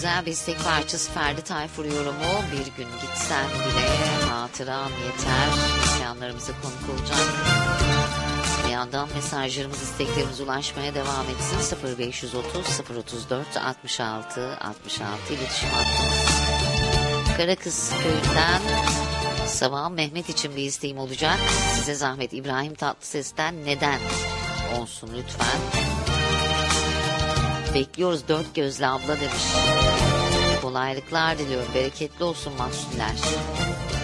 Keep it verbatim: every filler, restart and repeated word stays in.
güzel bir istek parçası Ferdi Tayfur yorumu. Bir gün gitsen bile hatıram yeter. İsyanlarımıza konuk olacak. Bir yandan mesajlarımız, isteklerimiz ulaşmaya devam etsin. sıfır beş otuz sıfır otuz dört altmış altı altmış altı iletişim hattımız. Karakız köyünden Sabah Mehmet için bir isteğim olacak. Size zahmet İbrahim Tatlıses'ten neden olsun lütfen. Bekliyoruz dört gözlü abla demiş. Kolaylıklar diliyorum. Bereketli olsun mahsuller.